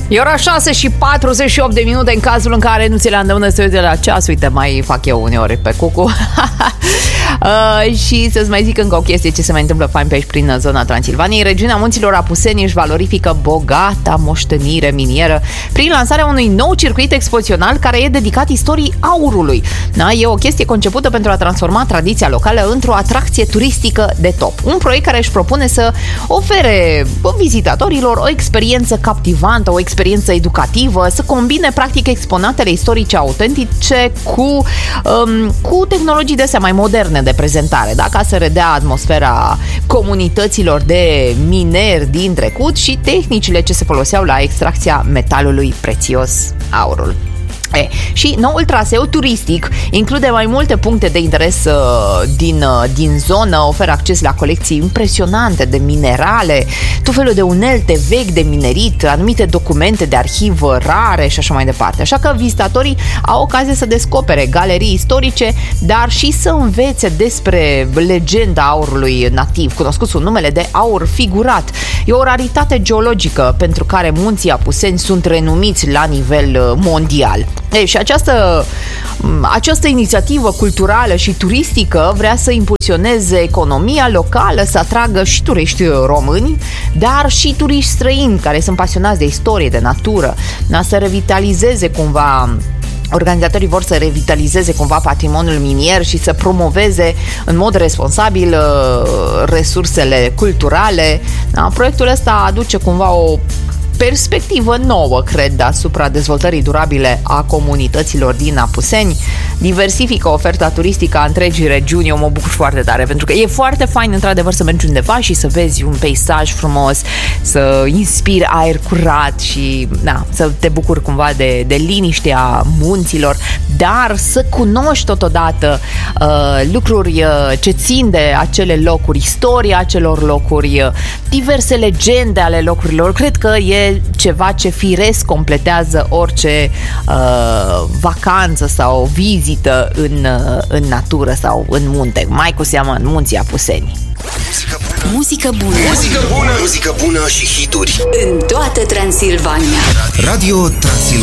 E ora 6:48 de minute în cazul în care nu ți le îndemână să uite la ceas. Uite, mai fac eu uneori pe cucu. Și să-ți mai zic încă o chestie ce se mai întâmplă fain pe aici prin zona Transilvaniei. Regiunea Munților Apuseni își valorifică bogata moștenire minieră prin lansarea unui nou circuit expozițional care e dedicat istoriei aurului. Da? E o chestie concepută pentru a transforma tradiția locală într-o atracție turistică de top. Un proiect care își propune să ofere vizitatorilor o experiență captivantă, o experiență educativă, să combine practic exponatele istorice autentice cu tehnologii de astea mai moderne de prezentare, da? Ca să redea atmosfera comunităților de mineri din trecut și tehnicile ce se foloseau la extracția metalului prețios, aurul. Și noul traseu turistic include mai multe puncte de interes din zonă, oferă acces la colecții impresionante de minerale, tot felul de unelte vechi de minerit, anumite documente de arhivă rare și așa mai departe. Așa că vizitatorii au ocazie să descopere galerii istorice, dar și să învețe despre legenda aurului nativ, cunoscut sub numele de aur figurat. E o raritate geologică pentru care munții Apuseni sunt renumiți la nivel mondial. Și această inițiativă culturală și turistică vrea să impulsioneze economia locală, să atragă și turiști români, dar și turiști străini care sunt pasionați de istorie, de natură, să revitalizeze cumva. Organizatorii vor să revitalizeze cumva patrimoniul minier și să promoveze în mod responsabil resursele culturale. Da? Proiectul ăsta aduce cumva o perspectivă nouă, cred, asupra dezvoltării durabile a comunităților din Apuseni, diversifică oferta turistică a întregii regiuni. Eu mă bucur foarte tare, pentru că e foarte fain, într-adevăr, să mergi undeva și să vezi un peisaj frumos, să inspiri aer curat și să te bucuri cumva de liniștea munților, dar să cunoști totodată lucruri ce țin de acele locuri, istoria acelor locuri, diverse legende ale locurilor. Cred că e ceva ce firesc completează orice vacanță sau vizită în natură sau în munte, mai cu seamă în munții Apuseni. Muzică bună. Muzică bună. Muzică bună și hituri în toată Transilvania. Radio Transilvania.